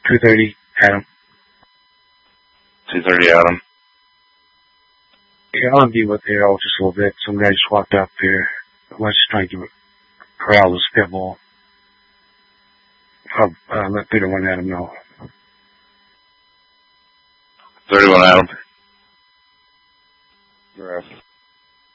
230, Adam. 230, Adam. Yeah, I'll be with there just a little bit. Some guy just walked up here. Let's try to corral this pit bull. I'll let 31 Adam know. 31 Adam.